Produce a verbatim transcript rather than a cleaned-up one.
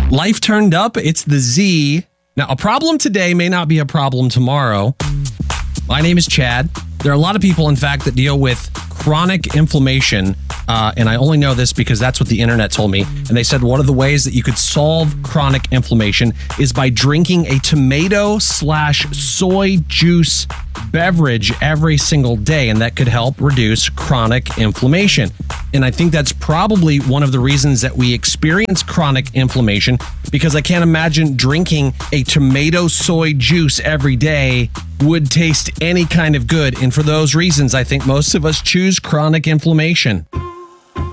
Life turned up. It's the Z. Now, a problem today may not be a problem tomorrow. My name is Chad. There are a lot of people, in fact, that deal with chronic inflammation. Uh, and I only know this because that's what the internet told me. And they said one of the ways that you could solve chronic inflammation is by drinking a tomato slash soy juice beverage every single day. And that could help reduce chronic inflammation. And I think that's probably one of the reasons that we experience chronic inflammation, because I can't imagine drinking a tomato soy juice every day would taste any kind of good. And for those reasons, I think most of us choose chronic inflammation.